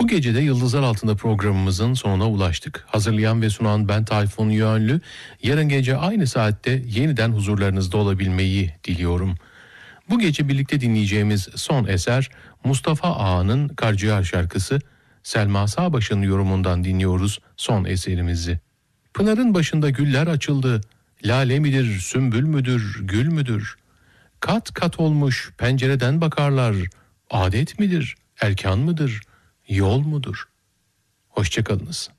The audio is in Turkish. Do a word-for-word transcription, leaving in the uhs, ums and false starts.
Bu gece de Yıldızlar Altında programımızın sonuna ulaştık. Hazırlayan ve sunan ben Tayfun Yönlü. Yarın gece aynı saatte yeniden huzurlarınızda olabilmeyi diliyorum. Bu gece birlikte dinleyeceğimiz son eser Mustafa Ağa'nın Karciğer şarkısı. Selma Sağbaş'ın yorumundan dinliyoruz son eserimizi. Pınarın başında güller açıldı. Lale midir, sümbül müdür, gül müdür? Kat kat olmuş pencereden bakarlar. Adet midir, erkan mıdır, yol mudur? Hoşçakalınız.